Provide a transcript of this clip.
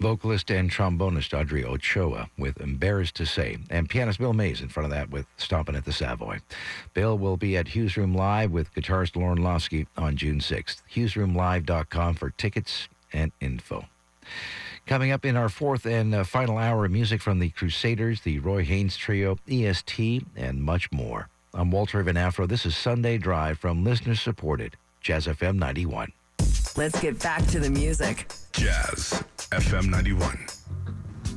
Vocalist and trombonist Audrey Ochoa with Embarrassed to Say, and pianist Bill Mays in front of that with Stompin' at the Savoy. Bill will be at Hughes Room Live with guitarist Lauren Losky on June 6th. HughesRoomLive.com for tickets and info. Coming up in our fourth and final hour of music from the Crusaders, the Roy Haynes Trio, EST, and much more. I'm Walter Van Afro. This is Sunday Drive from listener-supported Jazz FM 91. Let's get back to the music. Jazz FM 91.